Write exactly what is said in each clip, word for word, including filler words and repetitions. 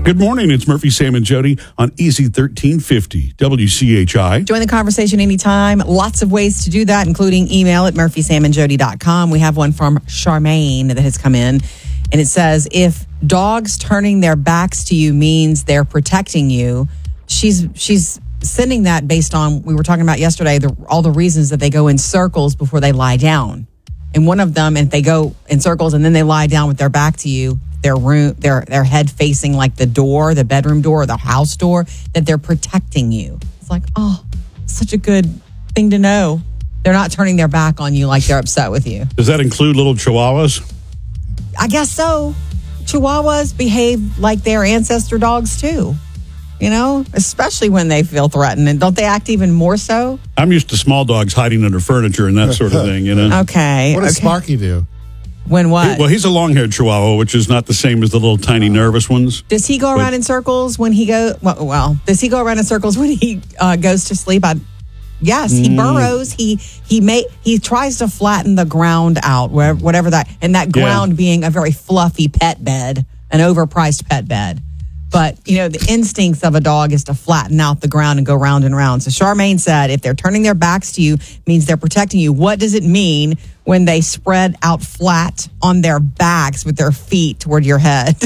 Good morning. It's Murphy, Sam, and Jody on Easy thirteen fifty W C H I. Join the conversation anytime. Lots of ways to do that, including email at murphy sam and jody dot com. We have one from Charmaine that has come in, and it says, if dogs turning their backs to you means they're protecting you, she's she's sending that based on, we were talking about yesterday, the, all the reasons that they go in circles before they lie down. And one of them, if they go in circles and then they lie down with their back to you, their room, their their head facing like the door, the bedroom door, or the house door, that they're protecting you. It's like, oh, such a good thing to know. They're not turning their back on you like they're upset with you. Does that include little chihuahuas? I guess so. Chihuahuas behave like their ancestor dogs too. You know, especially when they feel threatened. And don't they act even more so? I'm used to small dogs hiding under furniture and that sort of thing, you know? Okay. What does okay. Sparky do? When what? Well, he's a long-haired chihuahua, which is not the same as the little tiny nervous ones. Does he go around But- in circles when he go? Well, well, does he go around in circles when he uh, goes to sleep? I, yes, he Mm. burrows. He he may he tries to flatten the ground out, wherever, whatever that, and that Yeah. ground being a very fluffy pet bed, an overpriced pet bed. But, you know, the instincts of a dog is to flatten out the ground and go round and round. So Charmaine said, if they're turning their backs to you, means they're protecting you. What does it mean when they spread out flat on their backs with their feet toward your head?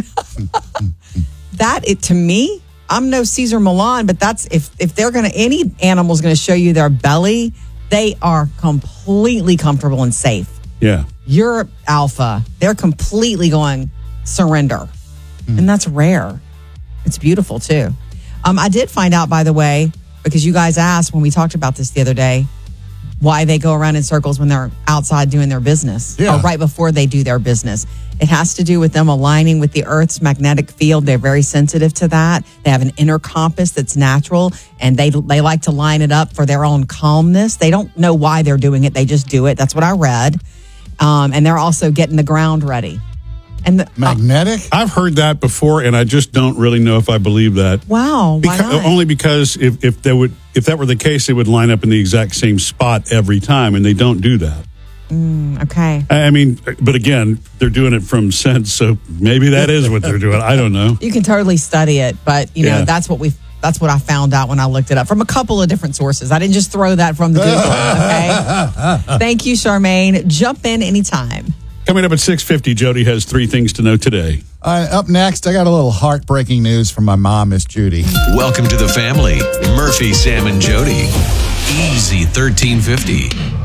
That, it to me, I'm no Caesar Milan, but that's, if, if they're going to, any animal's going to show you their belly, they are completely comfortable and safe. Yeah. You're alpha. They're completely going surrender. Mm. And that's rare. It's beautiful, too. Um, I did find out, by the way, because you guys asked when we talked about this the other day, why they go around in circles when they're outside doing their business, Yeah. or right before they do their business. It has to do with them aligning with the Earth's magnetic field. They're very sensitive to that. They have an inner compass that's natural, and they they like to line it up for their own calmness. They don't know why they're doing it. They just do it. That's what I read. Um, and they're also getting the ground ready. And the, Magnetic? I've heard that before, and I just don't really know if I believe that. wow, why Because, not? only because if, if they would, if that were the case, they would line up in the exact same spot every time, and they don't do that. Mm, okay. I I mean, but again, they're doing it from sense, so maybe that is what they're doing. I don't know. You can totally study it, but you know Yeah. that's what we that's what I found out when I looked it up from a couple of different sources. I didn't just throw that from the Google. Okay. Thank you, Charmaine. Jump in anytime. Coming up at six fifty, Jody has three things to know today. Uh, up next, I got a little heartbreaking news from my mom, Miss Judy. Welcome to the family. Murphy, Sam, and Jody. Easy thirteen fifty.